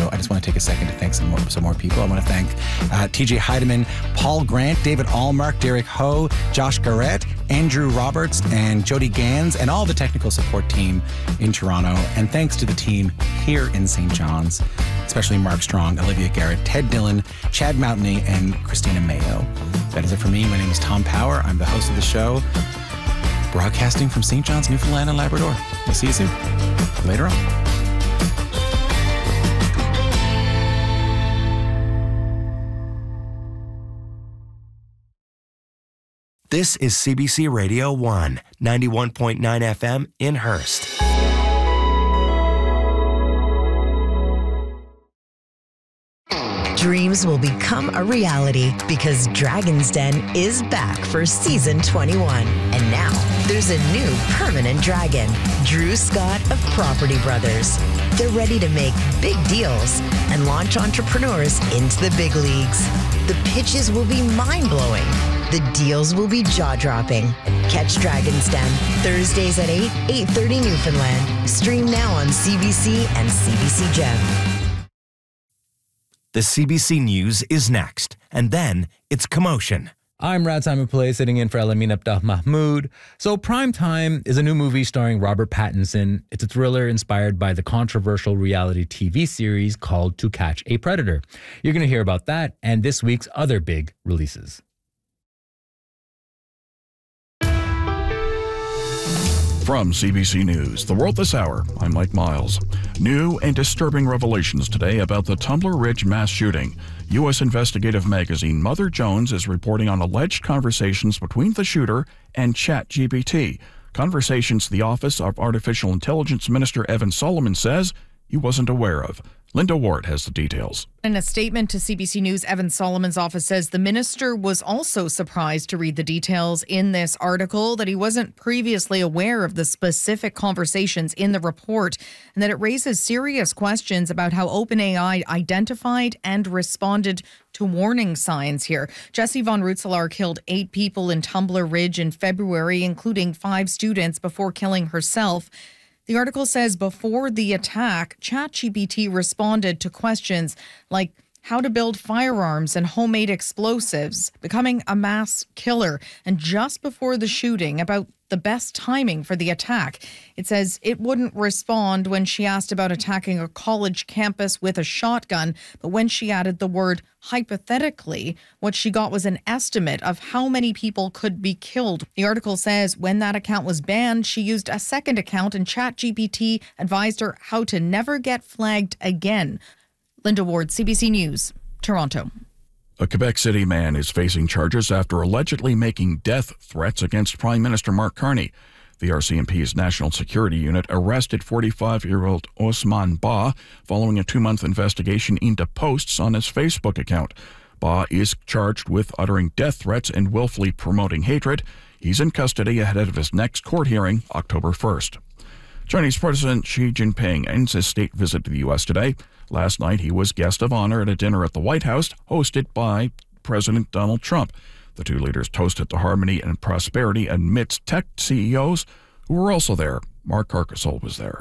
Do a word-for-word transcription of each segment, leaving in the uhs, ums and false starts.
show, I just want to take a second to thank some more, some more people. I want to thank uh, T J Heidemann, Paul Grant, David Allmark, Derek Ho, Josh Garrett, Andrew Roberts, and Jody Gans, and all the technical support team in Toronto. And thanks to the team here in Saint John's, especially Mark Strong, Olivia Garrett, Ted Dillon, Chad Mountney, and Christina Mayo. That is it for me. My name is Tom Power. I'm the host of the show, broadcasting from Saint John's, Newfoundland and Labrador. We'll see you soon. Later on. This is C B C Radio one, ninety-one point nine F M in Hearst. Dreams will become a reality because Dragon's Den is back for season twenty-one. And now there's a new permanent dragon, Drew Scott of Property Brothers. They're ready to make big deals and launch entrepreneurs into the big leagues. The pitches will be mind-blowing. The deals will be jaw-dropping. Catch Dragon's Den Thursdays at eight, eight thirty Newfoundland. Stream now on C B C and C B C Gem. The C B C News is next, and then it's Commotion. I'm Rad Simon Pillay, sitting in for Elamin Abdah Mahmoud. So Prime Time is a new movie starring Robert Pattinson. It's a thriller inspired by the controversial reality T V series called To Catch a Predator. You're going to hear about that and this week's other big releases. From C B C News, The World This Hour, I'm Mike Miles. New and disturbing revelations today about the Tumbler Ridge mass shooting. U S investigative magazine Mother Jones is reporting on alleged conversations between the shooter and ChatGPT. Conversations the Office of Artificial Intelligence Minister Evan Solomon says he wasn't aware of. Linda Ward has the details. In a statement to C B C News, Evan Solomon's office says the minister was also surprised to read the details in this article, that he wasn't previously aware of the specific conversations in the report, and that it raises serious questions about how OpenAI identified and responded to warning signs here. Jesse Von Rutzelaar killed eight people in Tumbler Ridge in February, including five students, before killing herself. The article says before the attack, ChatGPT responded to questions like how to build firearms and homemade explosives, becoming a mass killer, and just before the shooting, about the best timing for the attack. It says it wouldn't respond when she asked about attacking a college campus with a shotgun, but when she added the word hypothetically, what she got was an estimate of how many people could be killed. The article says when that account was banned, she used a second account, and ChatGPT advised her how to never get flagged again. Linda Ward, C B C News, Toronto. A Quebec City man is facing charges after allegedly making death threats against Prime Minister Mark Carney. The R C M P's National Security Unit arrested forty-five-year-old Ousmane Ba following a two-month investigation into posts on his Facebook account. Ba is charged with uttering death threats and willfully promoting hatred. He's in custody ahead of his next court hearing, October first. Chinese President Xi Jinping ends his state visit to the U S today. Last night, he was guest of honor at a dinner at the White House, hosted by President Donald Trump. The two leaders toasted to harmony and prosperity amidst tech C E Os who were also there. Mark Carcasole was there.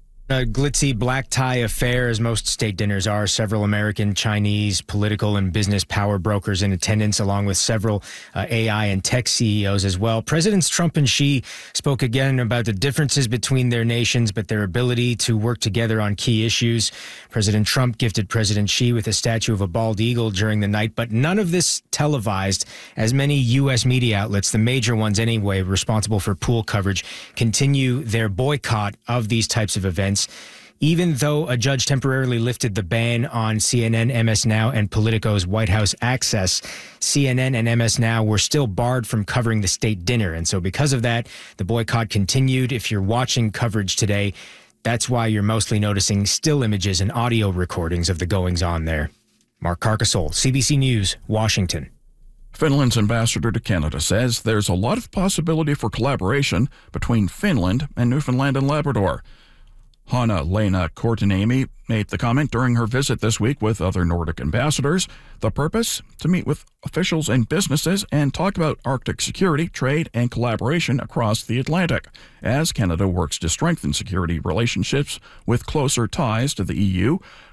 A glitzy black tie affair, as most state dinners are. Several American, Chinese, political and business power brokers in attendance, along with several uh, A I and tech C E Os as well. Presidents Trump and Xi spoke again about the differences between their nations, but their ability to work together on key issues. President Trump gifted President Xi with a statue of a bald eagle during the night, but none of this televised, as many U S media outlets, the major ones anyway, responsible for pool coverage, continue their boycott of these types of events. Even though a judge temporarily lifted the ban on C N N, M S Now, and Politico's White House access, C N N and M S Now were still barred from covering the state dinner. And so because of that, the boycott continued. If you're watching coverage today, that's why you're mostly noticing still images and audio recordings of the goings-on there. Mark Carcasole, C B C News, Washington. Finland's ambassador to Canada says there's a lot of possibility for collaboration between Finland and Newfoundland and Labrador. Hanna-Lena Korteniemi made the comment during her visit this week with other Nordic ambassadors. The purpose? To meet with officials and businesses and talk about Arctic security, trade, and collaboration across the Atlantic, as Canada works to strengthen security relationships with closer ties to the E U.